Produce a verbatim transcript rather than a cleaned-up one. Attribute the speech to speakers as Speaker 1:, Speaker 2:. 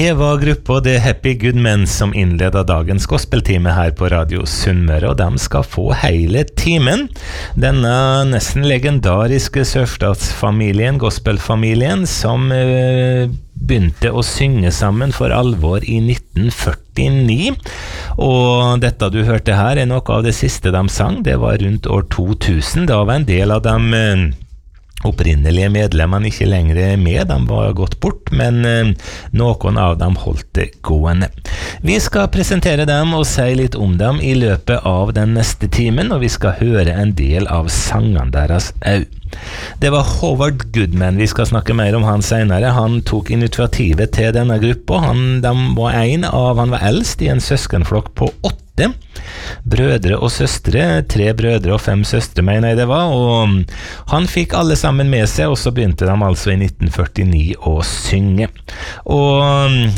Speaker 1: Det var gruppa The Happy Good Men som innledet dagens gospeltime her på Radio Sunnmøre, og de skal få hele timen. Denne nesten legendariske sørstatsfamilien, gospelfamilien, som eh, begynte å synge sammen for alvor i nitten førtini, og dette du hørte her er noe av det siste de sang. Det var rundt år to tusen. Da var en del av dem eh, opprinnelige medlemmene ikke lenger med, de var gått bort, men eh, noen av dem holdt det gående. Vi skal presentere dem og si litt om dem i løpet av den neste timen, og vi skal høre en del av sangene deres au. Det var Howard Goodman, vi skal snakke mer om han senere. Han tok initiativet til denne gruppa. Han, de var en av, han var eldst i en søskenflokk på åtte brødre og søstre, tre brødre og fem søstre mener jeg det var, og han fikk alle sammen med seg, og så begynte de altså i nitten førtini å synge. Og